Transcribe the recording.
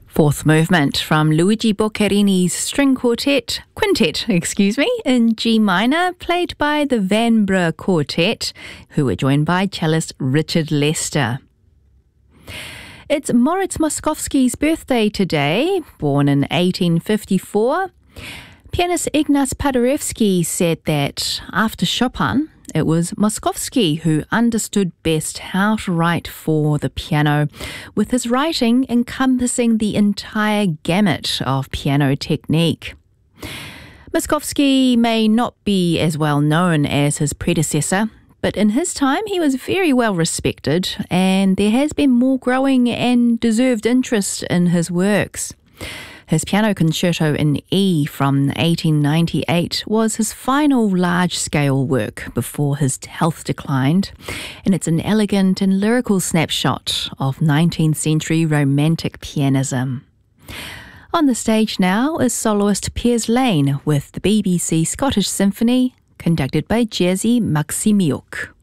Fourth movement from Luigi Boccherini's quintet, in G minor, played by the Vanbrugh Quartet, who were joined by cellist Richard Lester. It's Moritz Moszkowski's birthday today, born in 1854. Pianist Ignaz Paderewski said that after Chopin, it was Moszkowski who understood best how to write for the piano, with his writing encompassing the entire gamut of piano technique. Moszkowski may not be as well known as his predecessor, but in his time he was very well respected, and there has been more growing and deserved interest in his works. His Piano Concerto in E from 1898 was his final large-scale work before his health declined, and it's an elegant and lyrical snapshot of 19th century romantic pianism. On the stage now is soloist Piers Lane with the BBC Scottish Symphony, conducted by Jerzy Maksimiuk.